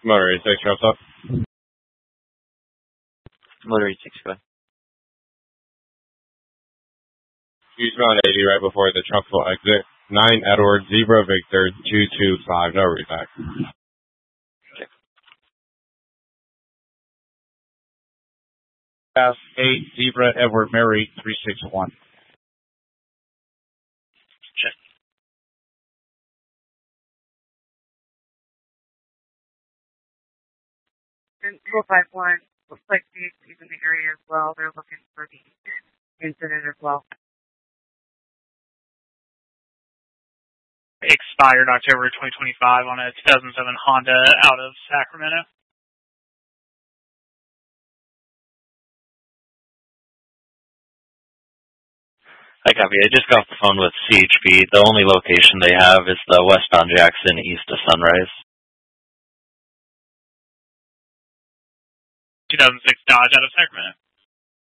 Motor 86, wraps up. Motor 86, go ahead. Eastbound 80 right before the truck will exit. 9 Edward, Zebra Victor, 225, no readback. Okay. Pass 8, Zebra, Edward, Mary, 361. Check. And 251 looks like he's in the area as well. They're looking for the incident as well. Expired October 2025 on a 2007 Honda out of Sacramento. I copy. I just got off the phone with CHP. The only location they have is the westbound Jackson east of Sunrise. 2006 Dodge out of Sacramento.